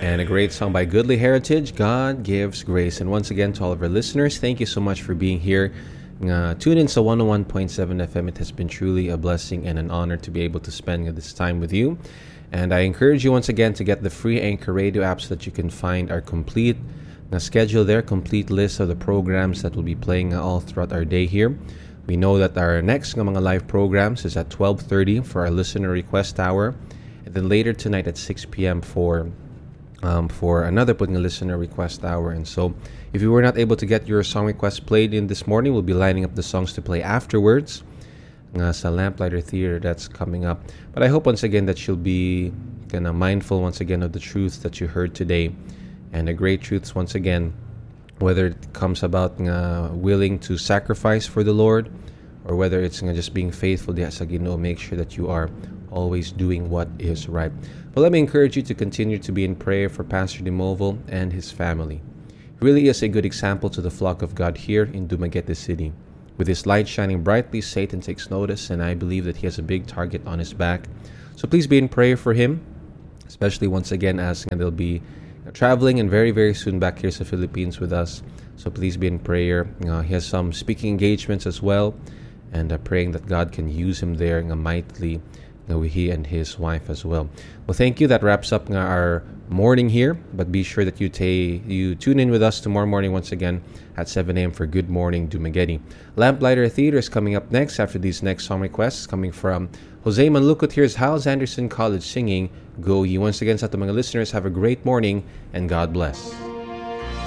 And a great song by Goodly Heritage, God Gives Grace. And once again, to all of our listeners, thank you so much for being here. Tune in to 101.7 FM. It has been truly a blessing and an honor to be able to spend this time with you. And I encourage you once again to get the free Anchor Radio app so that you can find our complete schedule there, complete list of the programs that will be playing all throughout our day here. We know that our next mga live programs is at 12:30 for our listener request hour. And then later tonight at 6 p.m. for another putting a listener request hour. And so if you were not able to get your song request played in this morning, we'll be lining up the songs to play afterwards sa Lamplighter Theater that's coming up. But I hope once again that you'll be mindful once again of the truths that you heard today, and the great truths once again, whether it comes about willing to sacrifice for the Lord, or whether it's just being faithful diha sa Ginoo. Make sure that you are always doing what is right. But let me encourage you to continue to be in prayer for Pastor Demoval and his family. He really is a good example to the flock of God here in Dumaguete City. With his light shining brightly, Satan takes notice, and I believe that he has a big target on his back. So please be in prayer for him, especially once again as they'll be traveling and very, very soon back here to the Philippines with us. So please be in prayer. He has some speaking engagements as well, and praying that God can use him there mightily, he and his wife as well. Well, thank you. That wraps up our morning here, but be sure that you tune in with us tomorrow morning once again at 7 a.m. for Good Morning Dumaguete. Lamplighter Theater is coming up next after these next song requests coming from Jose Manlucot. Here's Hals Anderson College singing Go Ye. Once again, sa ating mga listeners, have a great morning and God bless.